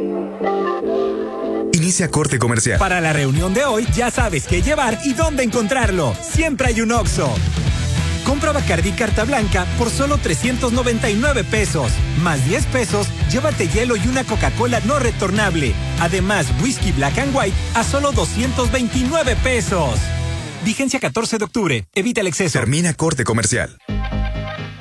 Inicia corte comercial. Para la reunión de hoy, ya sabes qué llevar y dónde encontrarlo. Siempre hay un Oxxo. Compra Bacardí Carta Blanca por solo 399 pesos. Más 10 pesos, llévate hielo y una Coca-Cola no retornable. Además, whisky Black and White a solo 229 pesos. Vigencia 14 de octubre. Evita el exceso. Termina corte comercial.